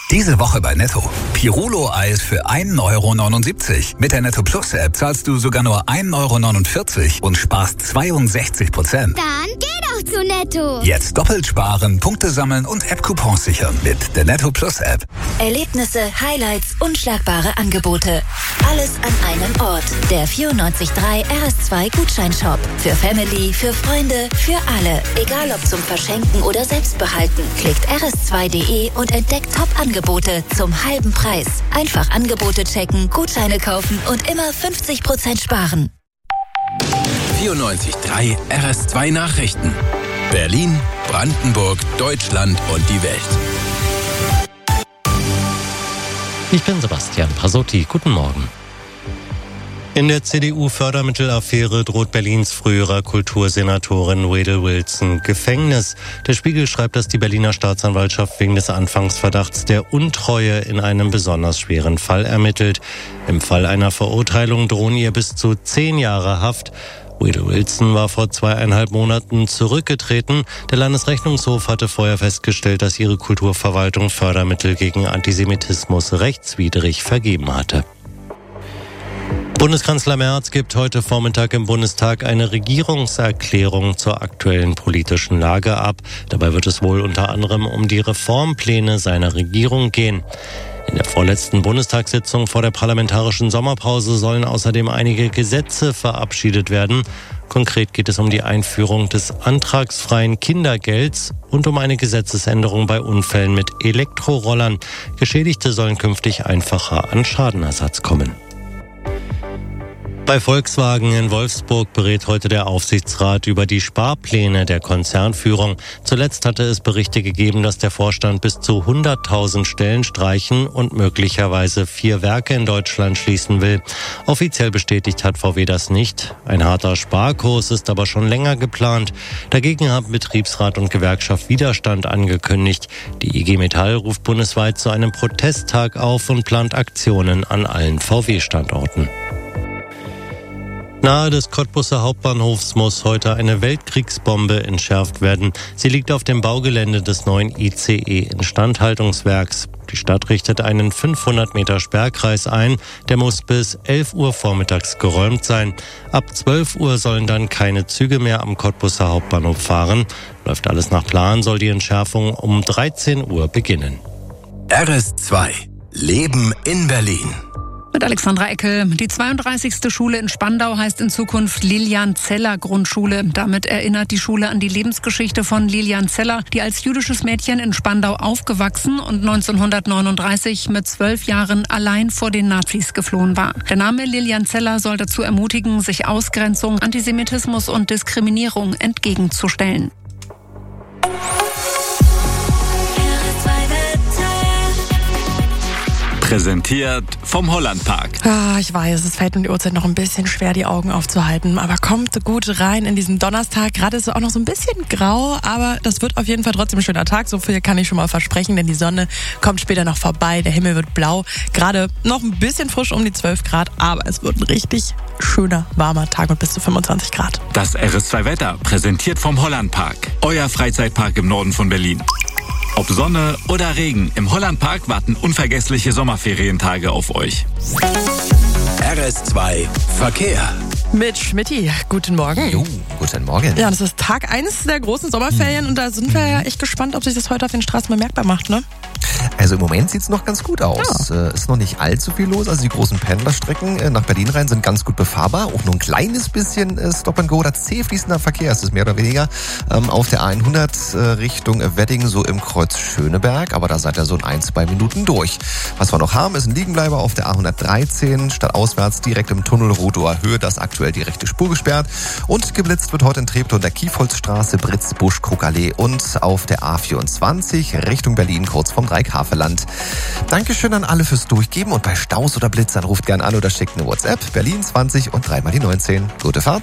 Diese Woche bei Netto. Pirulo-Eis für 1,79 €. Mit der Netto Plus App zahlst du sogar nur 1,49 € und sparst 62%. Dann geh doch zu Netto. Jetzt doppelt sparen, Punkte sammeln und App-Coupons sichern mit der Netto Plus App. Erlebnisse, Highlights, unschlagbare Angebote. Alles an einem Ort. Der 94.3 RS2 Gutscheinshop. Für Family, für Freunde, für alle. Egal ob zum Verschenken oder Selbstbehalten. Klickt rs2.de und entdeckt Top-Angebote zum halben Preis. Einfach Angebote checken, Gutscheine kaufen und immer 50% sparen. 94.3 RS2 Nachrichten. Berlin, Brandenburg, Deutschland und die Welt. Ich bin Sebastian Pasotti. Guten Morgen. In der CDU-Fördermittelaffäre droht Berlins früherer Kultursenatorin Wedel Wilson Gefängnis. Der Spiegel schreibt, dass die Berliner Staatsanwaltschaft wegen des Anfangsverdachts der Untreue in einem besonders schweren Fall ermittelt. Im Fall einer Verurteilung drohen ihr bis zu 10 Jahre Haft. Wedel Wilson war vor 2,5 Monaten zurückgetreten. Der Landesrechnungshof hatte vorher festgestellt, dass ihre Kulturverwaltung Fördermittel gegen Antisemitismus rechtswidrig vergeben hatte. Bundeskanzler Merz gibt heute Vormittag im Bundestag eine Regierungserklärung zur aktuellen politischen Lage ab. Dabei wird es wohl unter anderem um die Reformpläne seiner Regierung gehen. In der vorletzten Bundestagssitzung vor der parlamentarischen Sommerpause sollen außerdem einige Gesetze verabschiedet werden. Konkret geht es um die Einführung des antragsfreien Kindergelds und um eine Gesetzesänderung bei Unfällen mit Elektrorollern. Geschädigte sollen künftig einfacher an Schadenersatz kommen. Bei Volkswagen in Wolfsburg berät heute der Aufsichtsrat über die Sparpläne der Konzernführung. Zuletzt hatte es Berichte gegeben, dass der Vorstand bis zu 100.000 Stellen streichen und möglicherweise 4 Werke in Deutschland schließen will. Offiziell bestätigt hat VW das nicht. Ein harter Sparkurs ist aber schon länger geplant. Dagegen haben Betriebsrat und Gewerkschaft Widerstand angekündigt. Die IG Metall ruft bundesweit zu einem Protesttag auf und plant Aktionen an allen VW-Standorten. Nahe des Cottbuser Hauptbahnhofs muss heute eine Weltkriegsbombe entschärft werden. Sie liegt auf dem Baugelände des neuen ICE-Instandhaltungswerks. Die Stadt richtet einen 500 Meter Sperrkreis ein. Der muss bis 11 Uhr vormittags geräumt sein. Ab 12 Uhr sollen dann keine Züge mehr am Cottbuser Hauptbahnhof fahren. Läuft alles nach Plan, soll die Entschärfung um 13 Uhr beginnen. RS2 Leben in Berlin. Mit Alexandra Eckel. Die 32. Schule in Spandau heißt in Zukunft Lilian-Zeller-Grundschule. Damit erinnert die Schule an die Lebensgeschichte von Lilian Zeller, die als jüdisches Mädchen in Spandau aufgewachsen und 1939 mit 12 Jahren allein vor den Nazis geflohen war. Der Name Lilian Zeller soll dazu ermutigen, sich Ausgrenzung, Antisemitismus und Diskriminierung entgegenzustellen. Präsentiert vom Hollandpark. Ich weiß, es fällt um die Uhrzeit noch ein bisschen schwer, die Augen aufzuhalten. Aber kommt gut rein in diesen Donnerstag. Gerade ist es auch noch so ein bisschen grau, aber das wird auf jeden Fall trotzdem ein schöner Tag. So viel kann ich schon mal versprechen, denn die Sonne kommt später noch vorbei. Der Himmel wird blau. Gerade noch ein bisschen frisch um die 12 Grad, aber es wird ein richtig schöner, warmer Tag mit bis zu 25 Grad. Das RS2 Wetter, präsentiert vom Hollandpark. Euer Freizeitpark im Norden von Berlin. Ob Sonne oder Regen, im Hollandpark warten unvergessliche Sommerferientage auf euch. RS2 Verkehr. Mit Schmitty, guten Morgen. Jo, guten Morgen. Ja, das ist Tag 1 der großen Sommerferien und da sind wir ja echt gespannt, ob sich das heute auf den Straßen bemerkbar macht, ne? Also im Moment sieht's noch ganz gut aus. Ja. Ist noch nicht allzu viel los. Also die großen Pendlerstrecken nach Berlin rein sind ganz gut befahrbar. Auch nur ein kleines bisschen Stop-and-Go oder zäh-fließender Verkehr ist es mehr oder weniger. Auf der A100 Richtung Wedding, so im Kreuz Schöneberg. Aber da seid ihr so in 1-2 Minuten durch. Was wir noch haben, ist ein Liegenbleiber auf der A113. Stadtauswärts direkt im Tunnel Rodower Höhe. Das aktuell die rechte Spur gesperrt. Und geblitzt wird heute in Treptow der Kiefholzstraße, Britzbusch, Kruckallee und auf der A24 Richtung Berlin, kurz vom Dreikafeland. Dankeschön an alle fürs Durchgeben und bei Staus oder Blitzern ruft gern an oder schickt eine WhatsApp. Berlin 20 und 3 mal die 19. Gute Fahrt.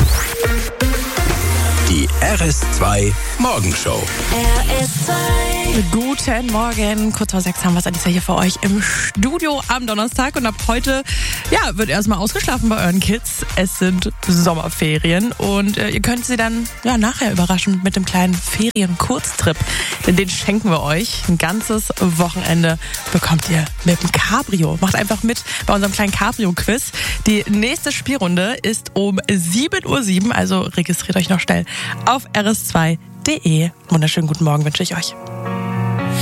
Die RS2 Morgenshow. RS2 Guten Morgen, kurz vor 6 haben wir es Alisa hier für euch im Studio am Donnerstag und ab heute wird erstmal ausgeschlafen bei euren Kids. Es sind Sommerferien und ihr könnt sie dann nachher überraschen mit dem kleinen Ferien-Kurztrip. Denn den schenken wir euch. Ein ganzes Wochenende bekommt ihr mit dem Cabrio. Macht einfach mit bei unserem kleinen Cabrio-Quiz. Die nächste Spielrunde ist um 7:07 Uhr, also registriert euch noch schnell auf rs2.de. Wunderschönen guten Morgen wünsche ich euch.